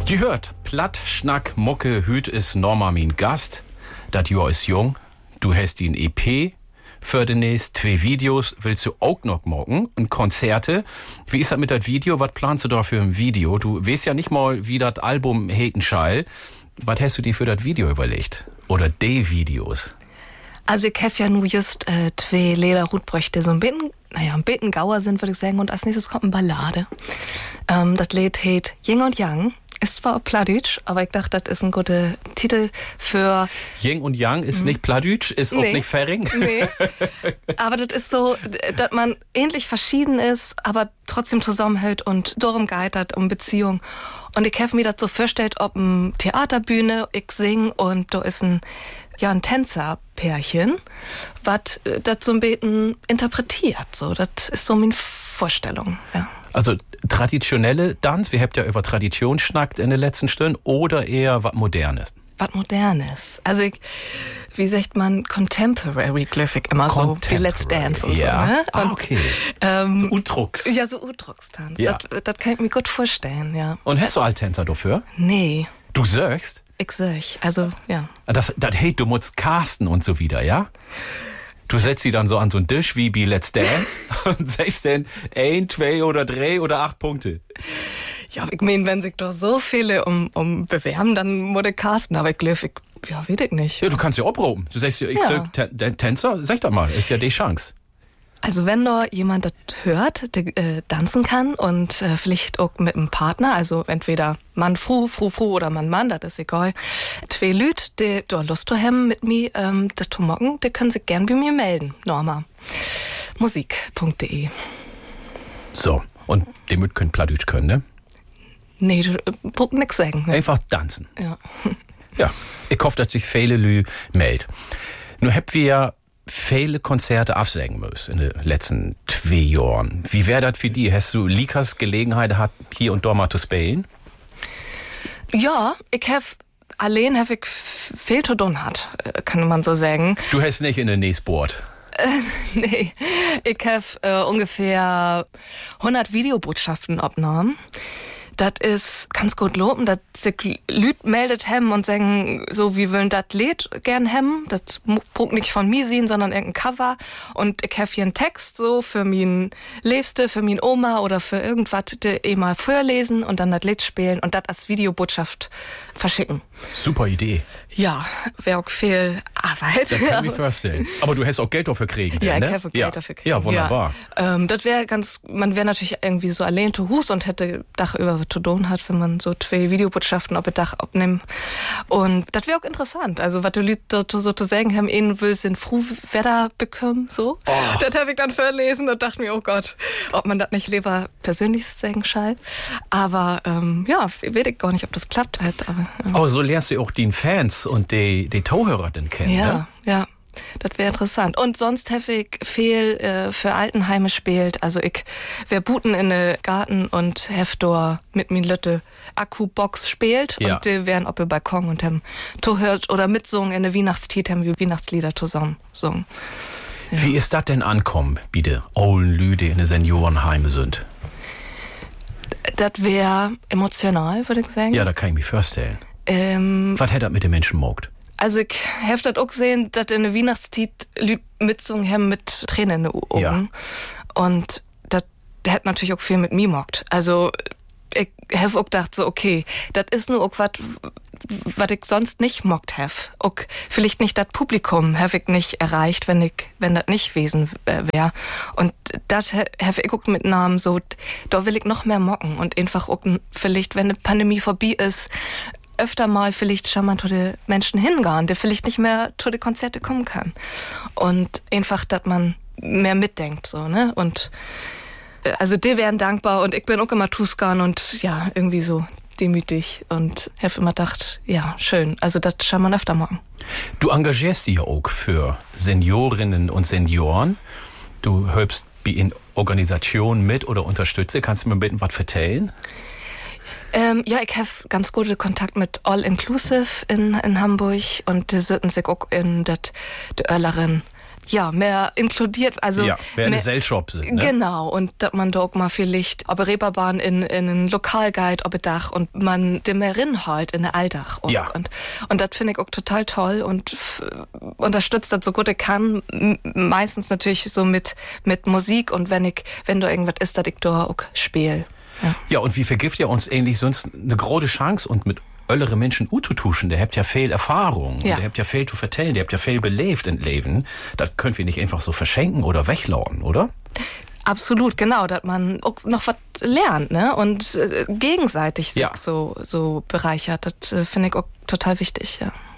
Die hört, Platt, Schnack, Mucke, Hüt ist Norma mein Gast. Dat Jahr ist jung. Du hast die ein EP. Für demnächst 2 Videos willst du auch noch morgen und Konzerte. Wie ist das mit das Video? Was planst du da für ein Video? Du weißt ja nicht mal, wie das Album Hetenscheil. Was hast du dir für das Video überlegt? Oder die Videos? Also ich habe ja nur just 2 Lederhutbräuchte, so ein bisschen Gauer sind, würde ich sagen. Und als nächstes kommt eine Ballade. Das Lied heißt Yin und Yang. Ist zwar auch Plattdeutsch, aber ich dachte, das ist ein guter Titel für... Yin und Yang ist nicht Plattdeutsch, ist auch nicht Färing. Nee, aber das ist so, dass man ähnlich verschieden ist, aber trotzdem zusammenhält und darum geht um Beziehung. Und ich habe mir das so vorgestellt, ob eine Theaterbühne, ich sing und da ist ein Tänzerpärchen, was das so ein bisschen interpretiert. So, das ist so meine Vorstellung, ja. Also traditionelle Tanz, wir habt ja über Tradition schnackt in der letzten Stunde, oder eher was Modernes? Was Modernes. Also wie sagt man, Contemporary Glyphic immer so, wie Let's Dance und ja. so. Ne? Und, okay. So Udrucks. Ja, so Udruckstanz. Ja. Das kann ich mir gut vorstellen, ja. Und hast du Alttänzer dafür? Nee. Du sagst? Ich sag, also, ja. Das hey, du musst casten und so wieder, ja? Du setzt sie dann so an so einen Tisch wie bei Let's Dance und sagst dann 1, 2 oder 3 oder 8 Punkte. Ja, ich meine, wenn sich doch so viele um bewerben, dann muss ich casten. Aber ich glaube, ja, weiß ich nicht. Ja, du kannst ja abproben. Du sagst, ich sag Tänzer, sag doch mal, ist ja die Chance. Also wenn da jemand das hört, der tanzen kann und vielleicht auch mit einem Partner, also entweder Mann, Frau oder Mann, das ist egal. 2 Lüt, die da Lust haben mit mir, das zu machen, die können sich gern bei mir melden. Norma. Musik.de. So, und die müt können Plattdeutsch können, ne? Nee, du brauchst nix sagen. Ne? Einfach tanzen. Ja. Ja, ich hoffe, dass sich viele Lü melden. Nur habt wir ja viele Konzerte absagen müssen in den letzten 2 Jahren. Wie wäre das für die? Hast du Likas Gelegenheit gehabt, hier und dort mal zu spielen? Ja, ich habe viel zu tun hat, kann man so sagen. Du hast nicht in der Nächstboard. Nee, ich habe ungefähr 100 Videobotschaften abgenommen. Das ist ganz gut loben, dass sich Leute meldet hem und sagen, so, wie wollen das Lied gern hem. Das braucht nicht von mir sein, sondern irgendein Cover. Und ich habe hier einen Text so für mein Liebste, für mein Oma oder für irgendwas, die mal vorlesen und dann das Lied spielen und das als Videobotschaft verschicken. Super Idee. Ja, wäre auch viel Arbeit. Das kann ich mir vorstellen. Aber du hast auch Geld dafür kriegen. Ja, ne? ich habe Geld dafür kriegen. Ja, wunderbar. Ja. Das wäre man wäre natürlich irgendwie so allein zu Hus und hätte Dach über was zu tun hat, wenn man so 2 Videobotschaften auf das Dach abnimmt. Und das wäre auch interessant. Also, was die Leute so zu sagen haben, ihnen will sind froh, wer da bekommen, so. Oh. Das habe ich dann verlesen und dachte mir, oh Gott, ob man das nicht lieber persönlich sagen soll. Aber, ja, weiß ich gar nicht, ob das klappt halt. Aber so lernst du auch die Fans und die Zuhörer dann kennen, ja, ne? Ja. Das wäre interessant. Und sonst habe ich viel für Altenheime gespielt. Also ich wär buten in den Garten und Heftor mit min Lütte Akkubox spielt. Ja. Und die wären auf dem Balkon und haben hört oder mitsungen in der Weihnachtstiet, haben wir Weihnachtslieder zusammen singen. Ja. Wie ist das denn ankommen, bitte? Ollen Lüde in den Seniorenheime sind. Das wäre emotional, würde ich sagen. Ja, da kann ich mich vorstellen. Was hätte das mit den Menschen mogt? Also ich habe das auch gesehen, dass in der Weihnachtstiet Leute mitsungen haben mit Tränen in den Augen. Ja. Und das hat natürlich auch viel mit mir gemacht. Also ich habe auch gedacht, so okay, das ist nur auch was ich sonst nicht mockt habe. Auch vielleicht nicht das Publikum habe ich nicht erreicht, wenn das nicht gewesen wäre. Und das habe ich auch mitgenommen, so, da will ich noch mehr mocken und einfach auch vielleicht, wenn die Pandemie vorbei ist, öfter mal vielleicht schon mal zu den Menschen hingehen, der vielleicht nicht mehr zu den Konzerte kommen kann. Und einfach, dass man mehr mitdenkt, so, ne? Und also die wären dankbar und ich bin auch immer Tuskan und ja, irgendwie so demütig und habe immer gedacht, ja, schön. Also das kann man öfter machen. Du engagierst dich ja auch für Seniorinnen und Senioren. Du hilfst in Organisationen mit oder unterstütze. Kannst du mir bitte was erzählen? Ja, ich habe ganz guten Kontakt mit All Inclusive in Hamburg und die sollten sich auch in der Örlerin mehr inkludiert, also mehr eine Gesellschaft sind, ne? Genau, und dass man da auch mal vielleicht ob Reeperbahn in einen Lokalguide ob Dach und man dem mehr rinhalt in der Alltag auch. Ja. Und das finde ich auch total toll und unterstützt das so gut ich kann, meistens natürlich so mit Musik und wenn da irgendwas ist, dass ich da auch spiele. Ja, und wie vergift ihr uns eigentlich sonst eine große Chance und mit öllere Menschen ututuschen, der habt ja viel Erfahrung, und der habt ja viel zu vertellen, der habt ja viel belebt im Leben. Das können wir nicht einfach so verschenken oder weglauen, oder? Absolut, genau, dass man auch noch was lernt, ne? Und gegenseitig sich so bereichert. Das finde ich auch total wichtig, ja.